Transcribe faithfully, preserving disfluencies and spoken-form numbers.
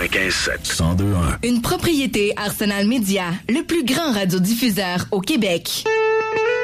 quatre-vingt-quinze sept. cent deux un. Une propriété Arsenal Média, le plus grand radiodiffuseur au Québec.